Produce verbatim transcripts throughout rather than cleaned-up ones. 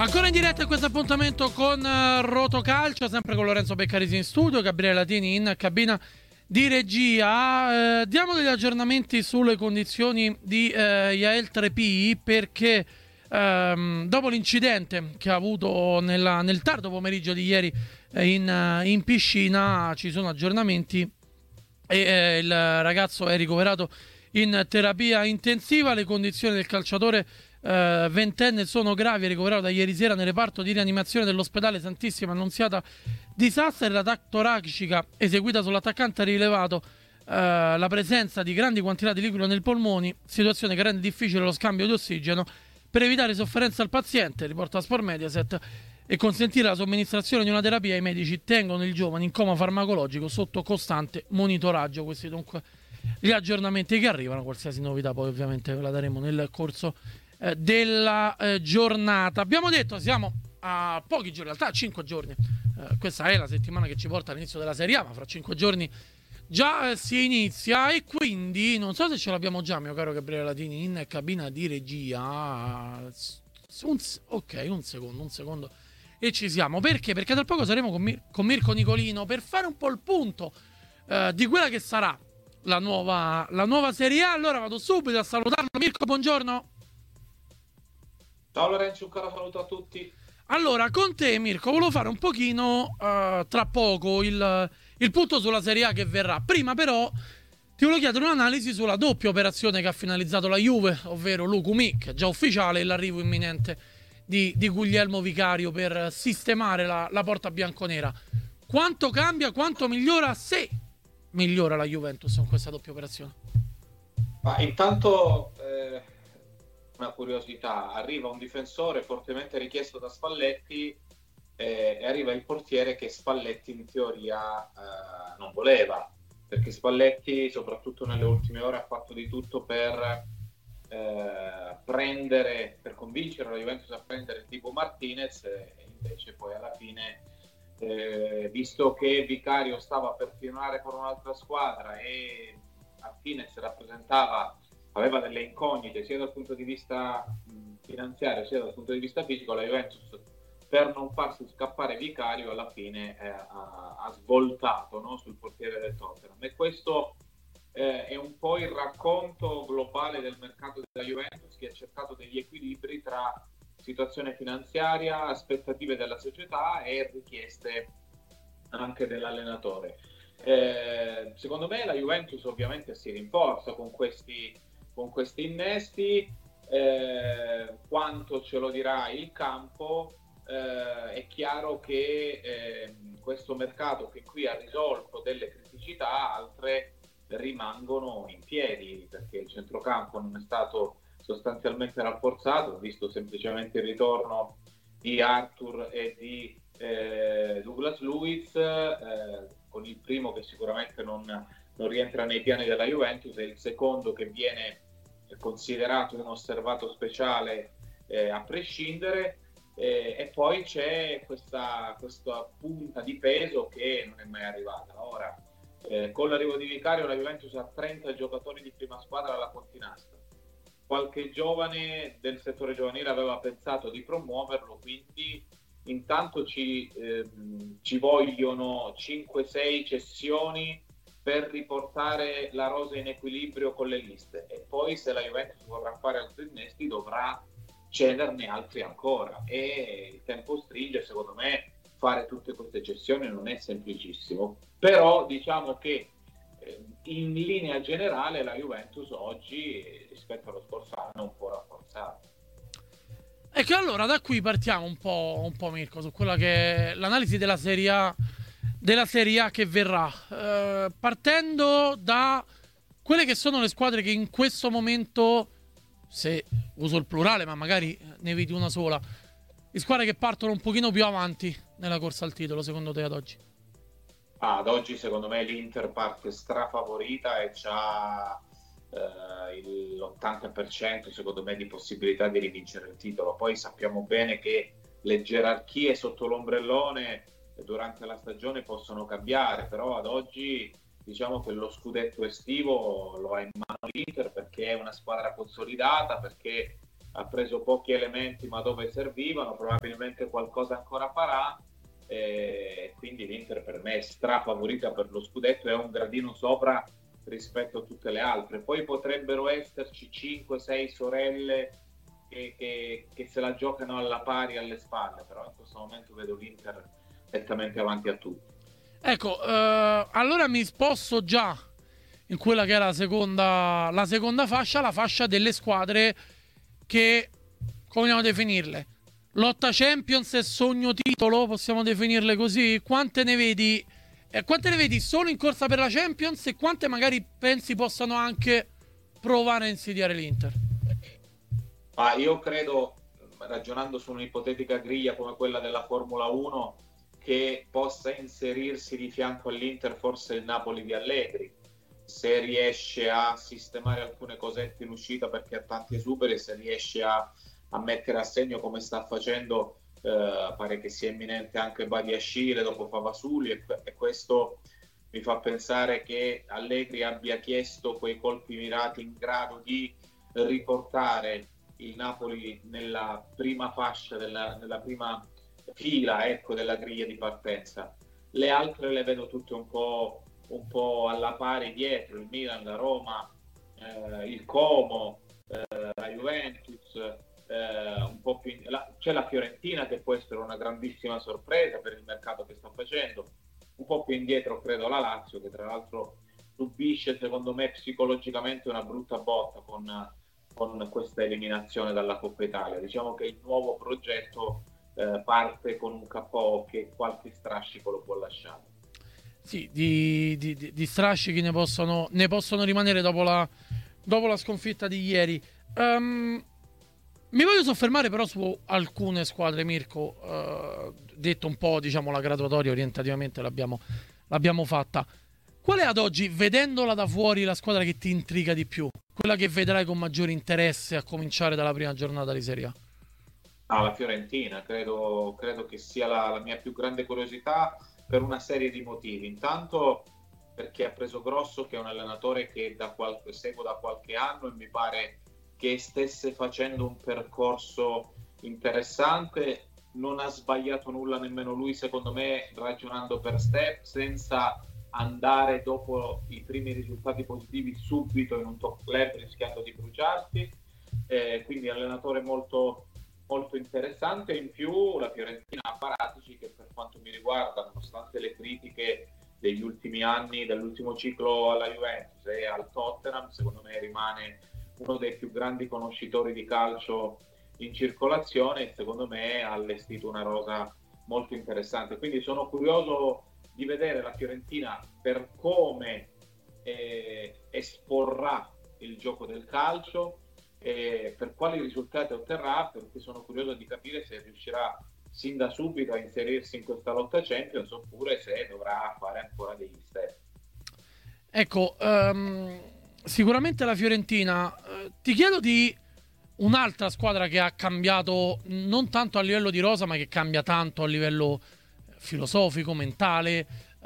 Ancora in diretta questo appuntamento con uh, Rotocalcio, sempre con Lorenzo Beccarisi in studio, Gabriele Latini in cabina di regia. Eh, diamo degli aggiornamenti sulle condizioni di eh, Yael Trepì, perché ehm, dopo l'incidente che ha avuto nella, nel tardo pomeriggio di ieri eh, in, uh, in piscina ci sono aggiornamenti e eh, il ragazzo è ricoverato in terapia intensiva. Le condizioni del calciatore Uh, ventenne sono gravi, è ricoverato da ieri sera nel reparto di rianimazione dell'ospedale Santissima Annunziata di Sassari. La T A C toracica eseguita sull'attaccante ha rilevato uh, la presenza di grandi quantità di liquido nei polmoni, situazione che rende difficile lo scambio di ossigeno. Per evitare sofferenza al paziente, riporta Sport Mediaset, e consentire la somministrazione di una terapia, i medici tengono il giovane in coma farmacologico sotto costante monitoraggio. Questi dunque gli aggiornamenti che arrivano. Qualsiasi novità poi ovviamente ve la daremo nel corso della eh, giornata. Abbiamo detto siamo a pochi giorni, in realtà a cinque giorni, eh, questa è la settimana che ci porta all'inizio della Serie A, ma fra cinque giorni già eh, si inizia, e quindi non so se ce l'abbiamo già, mio caro Gabriele Latini, in cabina di regia. Un, ok, un secondo, un secondo e ci siamo. Perché? Perché tra poco saremo con, Mir- con Mirko Nicolino per fare un po' il punto eh, di quella che sarà la nuova, la nuova Serie A. Allora vado subito a salutarlo. Mirko, buongiorno. Ciao Lorenzo, un caro saluto a tutti. Allora, con te Mirko, volevo fare un pochino uh, tra poco il, il punto sulla Serie A che verrà. Prima però ti volevo chiedere un'analisi sulla doppia operazione che ha finalizzato la Juve, ovvero Lukumi, che è già ufficiale, e l'arrivo imminente di, di Guglielmo Vicario per sistemare la, la porta bianconera. Quanto cambia, quanto migliora, se migliora la Juventus con questa doppia operazione? Ma intanto... Eh... una curiosità, arriva un difensore fortemente richiesto da Spalletti eh, e arriva il portiere che Spalletti in teoria eh, non voleva, perché Spalletti soprattutto nelle ultime ore ha fatto di tutto per eh, prendere, per convincere la Juventus a prendere il tipo Martinez, e invece poi alla fine eh, visto che Vicario stava per firmare con un'altra squadra e Martinez rappresentava aveva delle incognite sia dal punto di vista mh, finanziario sia dal punto di vista fisico, la Juventus, per non farsi scappare Vicario, alla fine eh, ha, ha svoltato, no, sul portiere del Tottenham. E questo eh, è un po' il racconto globale del mercato della Juventus, che ha cercato degli equilibri tra situazione finanziaria, aspettative della società e richieste anche dell'allenatore. Eh, secondo me la Juventus ovviamente si rinforza con questi con questi innesti, eh, quanto ce lo dirà il campo. Eh, è chiaro che eh, questo mercato che qui ha risolto delle criticità, altre rimangono in piedi, perché il centrocampo non è stato sostanzialmente rafforzato, visto semplicemente il ritorno di Arthur e di eh, Douglas Luiz, eh, con il primo che sicuramente non non rientra nei piani della Juventus, e il secondo che viene considerato un osservato speciale eh, a prescindere, eh, e poi c'è questa, questa punta di peso che non è mai arrivata. Ora, eh, con l'arrivo di Vicario la Juventus ha trenta giocatori di prima squadra alla Continasta. Qualche giovane del settore giovanile aveva pensato di promuoverlo, quindi intanto ci, eh, ci vogliono cinque sei cessioni per riportare la rosa in equilibrio con le liste, e poi se la Juventus vorrà fare altri innesti dovrà cederne altri ancora, e il tempo stringe. Secondo me fare tutte queste cessioni non è semplicissimo, però diciamo che eh, in linea generale la Juventus oggi rispetto allo scorso anno è un po' rafforzata. E che allora da qui partiamo un po', un po' Mirko, su quella che è l'analisi della Serie A della Serie A che verrà, eh, partendo da quelle che sono le squadre che in questo momento, se uso il plurale ma magari ne vedi una sola, le squadre che partono un pochino più avanti nella corsa al titolo, secondo te ad oggi? Ah, ad oggi secondo me l'Inter parte strafavorita e c'ha eh, l'ottanta per cento secondo me di possibilità di rivincere il titolo. Poi sappiamo bene che le gerarchie sotto l'ombrellone durante la stagione possono cambiare, però ad oggi diciamo che lo scudetto estivo lo ha in mano l'Inter, perché è una squadra consolidata, perché ha preso pochi elementi ma dove servivano, probabilmente qualcosa ancora farà, e quindi l'Inter per me è strafavorita per lo scudetto, è un gradino sopra rispetto a tutte le altre. Poi potrebbero esserci cinque sei sorelle che, che, che se la giocano alla pari alle spalle, però in questo momento vedo l'Inter nettamente avanti a tutti. Ecco, eh, allora mi sposto già in quella che è la seconda, la seconda fascia, la fascia delle squadre che, come vogliamo definirle? Lotta Champions e sogno titolo, possiamo definirle così? Quante ne vedi? Eh, quante ne vedi solo in corsa per la Champions e quante magari pensi possano anche provare a insidiare l'Inter? Ma io credo, ragionando su un'ipotetica griglia come quella della Formula uno, che possa inserirsi di fianco all'Inter forse il Napoli di Allegri, se riesce a sistemare alcune cosette in uscita perché ha tanti esuberi, se riesce a, a mettere a segno come sta facendo, eh, pare che sia imminente anche Badiashile dopo Favasuli, e, e questo mi fa pensare che Allegri abbia chiesto quei colpi mirati in grado di riportare il Napoli nella prima fascia, della, nella prima fila, ecco, della griglia di partenza. Le altre le vedo tutte un po', un po' alla pari dietro, il Milan, la Roma, eh, il Como, eh, la Juventus, eh, un po' più in... la... c'è la Fiorentina che può essere una grandissima sorpresa per il mercato che sta facendo, un po' più indietro credo la Lazio, che tra l'altro subisce secondo me psicologicamente una brutta botta con, con questa eliminazione dalla Coppa Italia. Diciamo che il nuovo progetto eh, parte con un K O che qualche strascico lo può lasciare. Sì, di, di, di, di strascichi ne possono, ne possono rimanere dopo la, dopo la sconfitta di ieri. Um, mi voglio soffermare però su alcune squadre, Mirko. Uh, detto un po', diciamo, la graduatoria orientativamente l'abbiamo, l'abbiamo fatta. Qual è ad oggi, vedendola da fuori, la squadra che ti intriga di più? Quella che vedrai con maggiore interesse a cominciare dalla prima giornata di Serie A? Ah, la Fiorentina, credo, credo che sia la, la mia più grande curiosità per una serie di motivi. Intanto perché ha preso Grosso, che è un allenatore che da qualche, seguo da qualche anno e mi pare che stesse facendo un percorso interessante. Non ha sbagliato nulla nemmeno lui, secondo me, ragionando per step, senza andare dopo i primi risultati positivi subito in un top club rischiando di bruciarsi. Eh, quindi allenatore molto molto interessante. In più la Fiorentina ha Paratici, che per quanto mi riguarda, nonostante le critiche degli ultimi anni, dell'ultimo ciclo alla Juventus e al Tottenham, secondo me rimane uno dei più grandi conoscitori di calcio in circolazione e secondo me ha allestito una rosa molto interessante. Quindi sono curioso di vedere la Fiorentina per come eh, esporrà il gioco del calcio, e per quali risultati otterrà, perché sono curioso di capire se riuscirà sin da subito a inserirsi in questa lotta Champions oppure se dovrà fare ancora degli step. Ecco, um, sicuramente la Fiorentina. Uh, ti chiedo di un'altra squadra che ha cambiato non tanto a livello di rosa, ma che cambia tanto a livello filosofico, mentale, uh,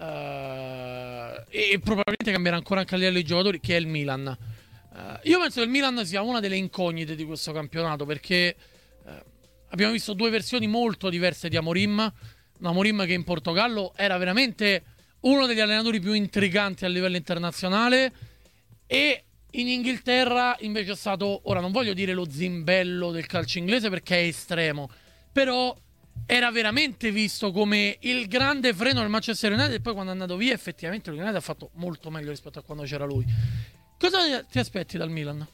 e probabilmente cambierà ancora anche a livello di giocatori, che è il Milan. Uh, io penso che il Milan sia una delle incognite di questo campionato, perché uh, abbiamo visto due versioni molto diverse di Amorim. Un Amorim che in Portogallo era veramente uno degli allenatori più intriganti a livello internazionale, e in Inghilterra invece è stato, ora non voglio dire lo zimbello del calcio inglese perché è estremo, però era veramente visto come il grande freno del Manchester United, e poi quando è andato via effettivamente il United ha fatto molto meglio rispetto a quando c'era lui. Cosa ti aspetti dal Milan?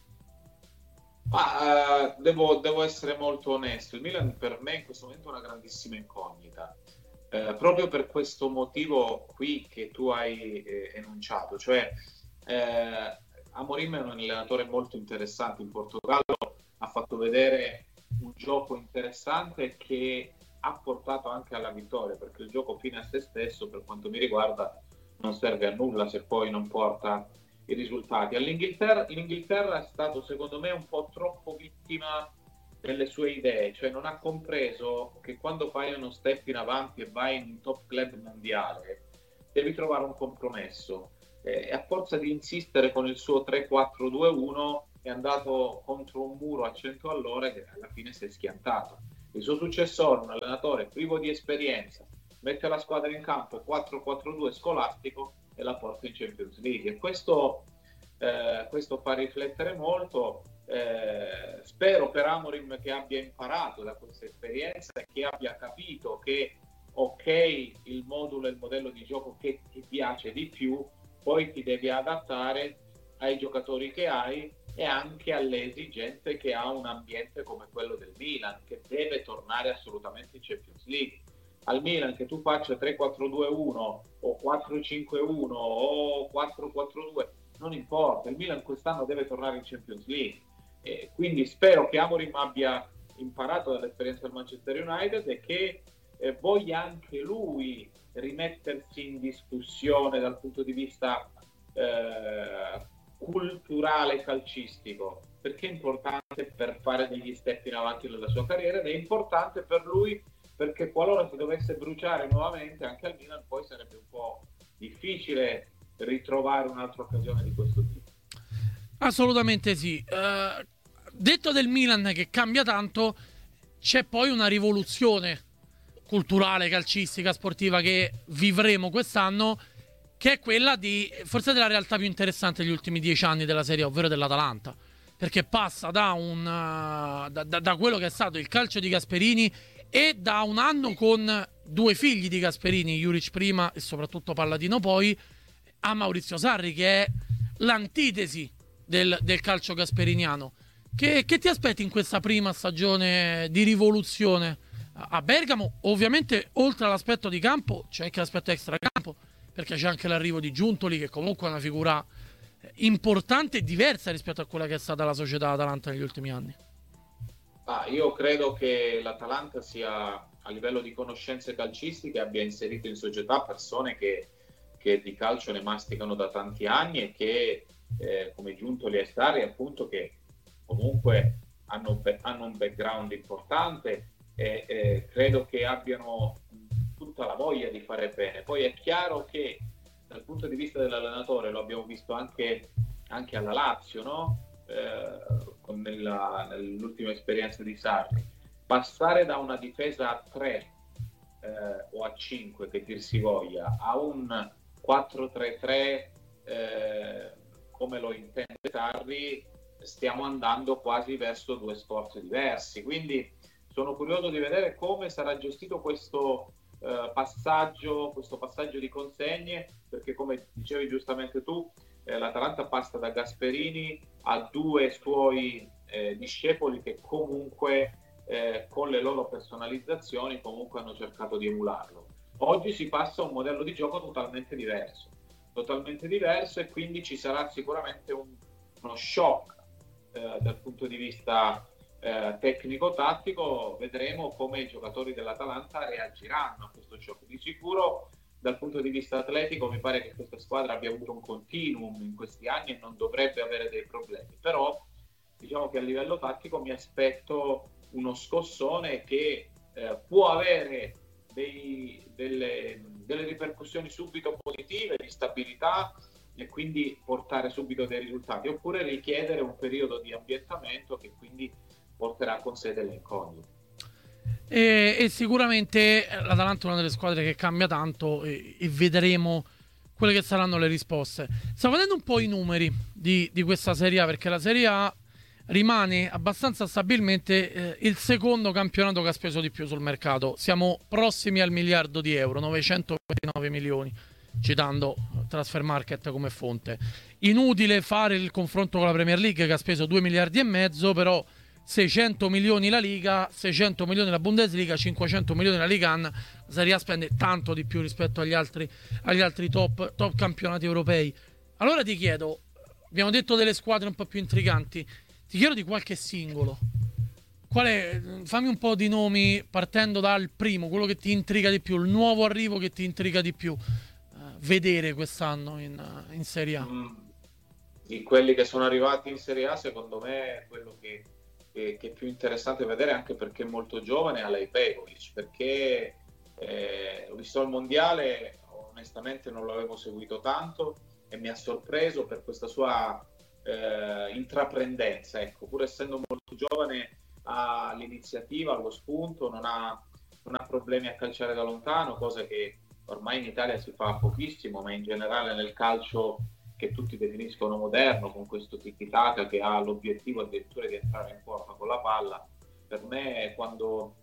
Ma, uh, devo, devo essere molto onesto, il Milan per me in questo momento è una grandissima incognita, uh, proprio per questo motivo qui che tu hai eh, enunciato, cioè eh, Amorim è un allenatore molto interessante in Portogallo, ha fatto vedere un gioco interessante che ha portato anche alla vittoria, perché il gioco fine a se stesso per quanto mi riguarda non serve a nulla se poi non porta i risultati. All'Inghilterra, in Inghilterra è stato secondo me un po' troppo vittima delle sue idee, cioè non ha compreso che quando fai uno step in avanti e vai in un top club mondiale devi trovare un compromesso, e a forza di insistere con il suo tre quattro due uno è andato contro un muro a cento all'ora e alla fine si è schiantato. Il suo successore, un allenatore privo di esperienza, mette la squadra in campo quattro quattro due scolastico e la porta in Champions League. E questo, eh, questo fa riflettere molto. Eh, spero per Amorim che abbia imparato da questa esperienza e che abbia capito che ok, il modulo e il modello di gioco che ti piace di più, poi ti devi adattare ai giocatori che hai e anche alle esigenze che ha un ambiente come quello del Milan, che deve tornare assolutamente in Champions League. Al Milan che tu faccia tre quattro due uno o quattro cinque uno o quattro quattro due, non importa, il Milan quest'anno deve tornare in Champions League. E quindi spero che Amorim abbia imparato dall'esperienza del Manchester United e che eh, voglia anche lui rimettersi in discussione dal punto di vista eh, culturale calcistico, perché è importante per fare degli step in avanti nella sua carriera ed è importante per lui perché qualora si dovesse bruciare nuovamente anche al Milan poi sarebbe un po' difficile ritrovare un'altra occasione di questo tipo. Assolutamente sì. Uh, detto del Milan che cambia tanto, c'è poi una rivoluzione culturale, calcistica, sportiva che vivremo quest'anno, che è quella di forse della realtà più interessante degli ultimi dieci anni della Serie A, ovvero dell'Atalanta, perché passa da, un, uh, da, da, da quello che è stato il calcio di Gasperini e da un anno con due figli di Gasperini, Juric prima e soprattutto Palladino poi, a Maurizio Sarri, che è l'antitesi del, del calcio gasperiniano. Che, che ti aspetti in questa prima stagione di rivoluzione a Bergamo? Ovviamente oltre all'aspetto di campo c'è anche l'aspetto extracampo, perché c'è anche l'arrivo di Giuntoli, che comunque è una figura importante e diversa rispetto a quella che è stata la società Atalanta negli ultimi anni. Ah, io credo che l'Atalanta sia a livello di conoscenze calcistiche abbia inserito in società persone che, che di calcio ne masticano da tanti anni e che eh, come Giuntoli e Sarri appunto che comunque hanno, hanno un background importante e eh, credo che abbiano tutta la voglia di fare bene. Poi è chiaro che dal punto di vista dell'allenatore, lo abbiamo visto anche, anche alla Lazio, no? Eh, con nella, nell'ultima esperienza di Sarri, passare da una difesa a tre eh, o a cinque che dir si voglia a un quattro tre tre eh, come lo intende Sarri, stiamo andando quasi verso due sport diversi, quindi sono curioso di vedere come sarà gestito questo eh, passaggio questo passaggio di consegne, perché come dicevi giustamente tu eh, l'Atalanta passa da Gasperini a due suoi eh, discepoli che comunque eh, con le loro personalizzazioni comunque hanno cercato di emularlo. Oggi si passa a un modello di gioco totalmente diverso totalmente diverso e quindi ci sarà sicuramente un, uno shock eh, dal punto di vista eh, tecnico-tattico. Vedremo come i giocatori dell'Atalanta reagiranno a questo shock. Di sicuro dal punto di vista atletico mi pare che questa squadra abbia avuto un continuum in questi anni e non dovrebbe avere dei problemi, però diciamo che a livello tattico mi aspetto uno scossone che eh, può avere dei, delle, delle ripercussioni subito positive di stabilità e quindi portare subito dei risultati, oppure richiedere un periodo di ambientamento che quindi porterà con sé delle incognite. E, e sicuramente l'Atalanta è una delle squadre che cambia tanto e, e vedremo quelle che saranno le risposte. Stiamo vedendo un po' i numeri di, di questa Serie A, perché la Serie A rimane abbastanza stabilmente eh, il secondo campionato che ha speso di più sul mercato. Siamo prossimi al miliardo di euro, novecentoventinove milioni, citando Transfermarkt come fonte. Inutile fare il confronto con la Premier League che ha speso due miliardi e mezzo, però seicento milioni la Liga, seicento milioni la Bundesliga, cinquecento milioni la Liga uno. La Serie A spende tanto di più rispetto agli altri, agli altri top, top campionati europei. Allora ti chiedo, abbiamo detto delle squadre un po' più intriganti, ti chiedo di qualche singolo. Qual è? Fammi un po' di nomi partendo dal primo, quello che ti intriga di più, il nuovo arrivo che ti intriga di più uh, vedere quest'anno in, uh, in Serie A. Mm, di quelli che sono arrivati in Serie A, secondo me è quello che, che, che è più interessante vedere, anche perché è molto giovane, Alej Begovic, perché eh, ho visto al mondiale, onestamente non l'avevo seguito tanto e mi ha sorpreso per questa sua eh, intraprendenza, ecco, pur essendo molto giovane ha l'iniziativa, lo spunto, non ha, non ha problemi a calciare da lontano, cosa che ormai in Italia si fa pochissimo, ma in generale nel calcio che tutti definiscono moderno, con questo tiki-taka che ha l'obiettivo addirittura di entrare in porta con la palla. Per me, quando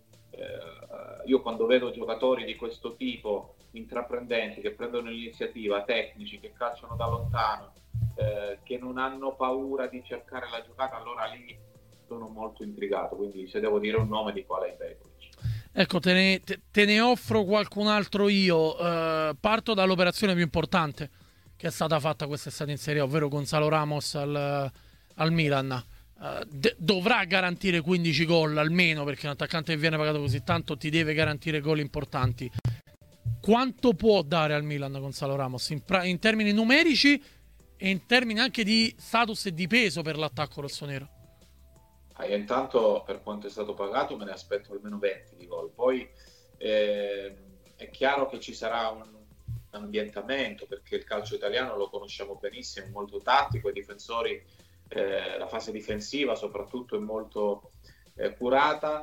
eh, io quando vedo giocatori di questo tipo, intraprendenti, che prendono l'iniziativa, tecnici, che calciano da lontano, eh, che non hanno paura di cercare la giocata, allora lì sono molto intrigato. Quindi se devo dire un nome, dico Alej Begovic. Ecco, te ne, te, te ne offro qualcun altro io. Uh, parto dall'operazione più importante che è stata fatta quest'estate in Serie A, ovvero Gonzalo Ramos al, al Milan. Uh, de- dovrà garantire quindici gol almeno, perché un attaccante che viene pagato così tanto ti deve garantire gol importanti. Quanto può dare al Milan Gonzalo Ramos in, pra- in termini numerici e in termini anche di status e di peso per l'attacco rossonero? Ah, io intanto, per quanto è stato pagato, me ne aspetto almeno venti di gol. Poi eh, è chiaro che ci sarà un ambientamento, perché il calcio italiano lo conosciamo benissimo, è molto tattico, i difensori, eh, la fase difensiva soprattutto è molto eh, curata,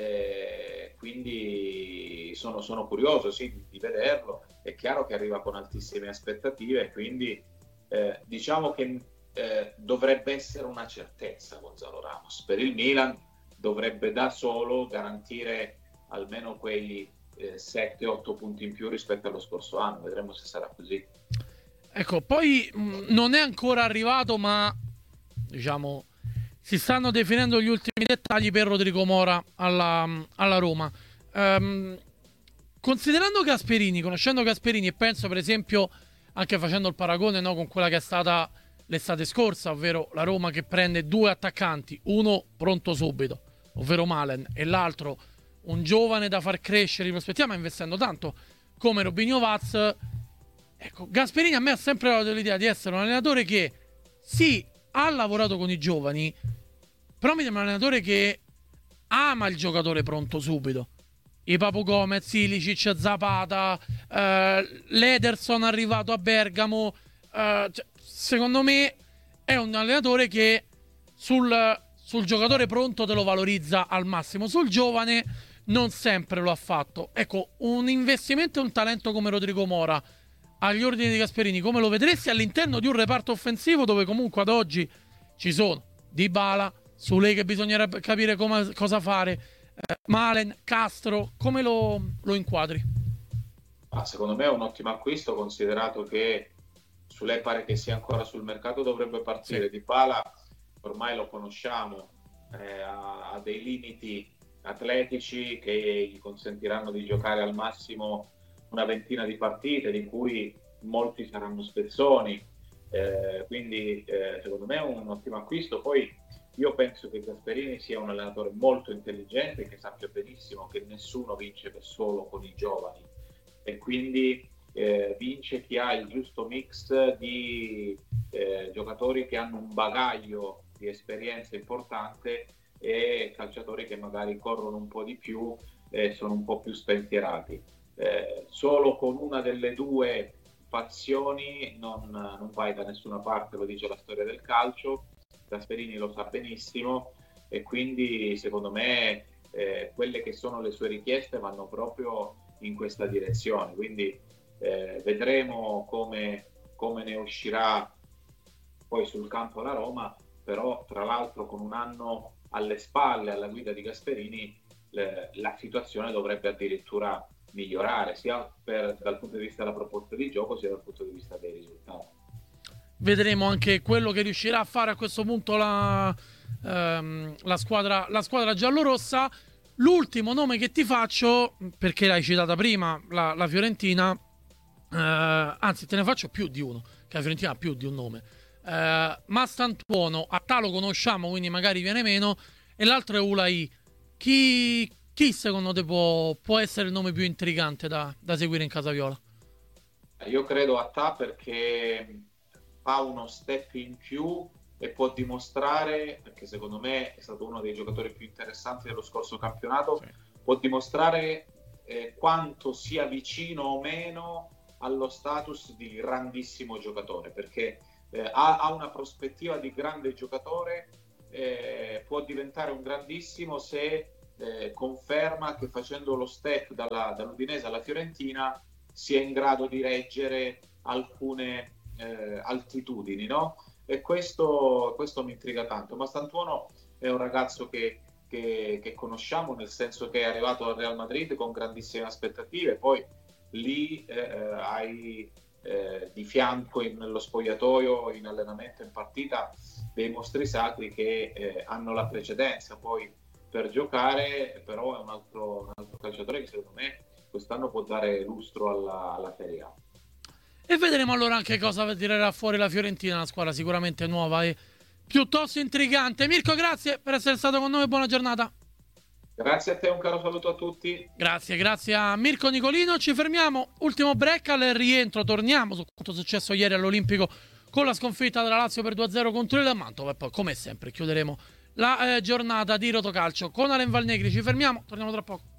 eh, quindi sono, sono curioso sì, di, di vederlo. È chiaro che arriva con altissime aspettative, quindi eh, diciamo che Eh, dovrebbe essere una certezza Gonzalo Ramos per il Milan, dovrebbe da solo garantire almeno quei eh, sette otto punti in più rispetto allo scorso anno. Vedremo se sarà così. Ecco, poi mh, non è ancora arrivato, ma diciamo si stanno definendo gli ultimi dettagli per Rodrigo Mora alla, alla Roma. Um, considerando Gasperini, conoscendo Gasperini, e penso per esempio, anche facendo il paragone, no, con quella che è stata l'estate scorsa, ovvero la Roma che prende due attaccanti, uno pronto subito, ovvero Malen, e l'altro un giovane da far crescere in prospettiva, ma investendo tanto, come Robinho Vaz. Ecco, Gasperini a me ha sempre dato l'idea di essere un allenatore che sì, ha lavorato con i giovani, però mi sembra un allenatore che ama il giocatore pronto subito. I Papu Gomez, Ilicic, Zapata, eh, l'Ederson arrivato a Bergamo, eh, cioè, secondo me è un allenatore che sul, sul giocatore pronto te lo valorizza al massimo, sul giovane non sempre lo ha fatto. Ecco, un investimento e un talento come Rodrigo Mora agli ordini di Gasperini, come lo vedresti all'interno di un reparto offensivo dove comunque ad oggi ci sono Dybala, Soulé che bisognerebbe capire come, cosa fare, eh, Malen, Castro, come lo, lo inquadri? Ah, secondo me è un ottimo acquisto, considerato che Soulé pare che sia ancora sul mercato, dovrebbe partire. Sì. Dybala ormai lo conosciamo, eh, ha, ha dei limiti atletici che gli consentiranno di giocare al massimo una ventina di partite, di cui molti saranno spezzoni, eh, quindi eh, secondo me è un ottimo acquisto. Poi io penso che Gasperini sia un allenatore molto intelligente, che sappia benissimo che nessuno vince per solo con i giovani, e quindi eh, vince chi ha il giusto mix di eh, giocatori che hanno un bagaglio di esperienza importante e calciatori che magari corrono un po' di più e sono un po' più spensierati. Eh, solo con una delle due fazioni non, non vai da nessuna parte, lo dice la storia del calcio. Gasperini lo sa benissimo, e quindi secondo me eh, quelle che sono le sue richieste vanno proprio in questa direzione, quindi eh, vedremo come, come ne uscirà poi sul campo la Roma. Però tra l'altro con un anno alle spalle alla guida di Gasperini le, la situazione dovrebbe addirittura migliorare, sia per, dal punto di vista della proposta di gioco, sia dal punto di vista dei risultati. Vedremo anche quello che riuscirà a fare a questo punto la, ehm, la squadra, la squadra giallorossa. L'ultimo nome che ti faccio, perché l'hai citata prima, la, la Fiorentina, eh, anzi te ne faccio più di uno, che la Fiorentina ha più di un nome. Eh, Mastantuono, Attà lo conosciamo, quindi magari viene meno, e l'altro è Ulai. Chi, chi secondo te può, può essere il nome più intrigante da, da seguire in casa viola? Io credo Attà, perché fa uno step in più e può dimostrare, perché secondo me è stato uno dei giocatori più interessanti dello scorso campionato, sì. Può dimostrare eh, quanto sia vicino o meno allo status di grandissimo giocatore, perché eh, ha, ha una prospettiva di grande giocatore, eh, può diventare un grandissimo se eh, conferma che facendo lo step dalla, dall'Udinese alla Fiorentina sia in grado di reggere alcune eh, altitudini, no? E questo, questo mi intriga tanto. Mastantuono è un ragazzo che, che, che conosciamo, nel senso che è arrivato al Real Madrid con grandissime aspettative, poi lì eh, hai eh, di fianco in, nello spogliatoio, in allenamento, in partita, dei mostri sacri che eh, hanno la precedenza poi per giocare, però è un altro, un altro calciatore che secondo me quest'anno può dare lustro alla, alla Serie A. E vedremo allora anche cosa tirerà fuori la Fiorentina, una squadra sicuramente nuova e piuttosto intrigante. Mirko, grazie per essere stato con noi, buona giornata. Grazie a te, un caro saluto a tutti. Grazie, grazie a Mirko Nicolino. Ci fermiamo, ultimo break, al rientro torniamo su quanto è successo ieri all'Olimpico con la sconfitta della Lazio per due a zero contro il Mantova e poi, come sempre, chiuderemo la eh, giornata di Rotocalcio con Alen Valnegri. Ci fermiamo, torniamo tra poco.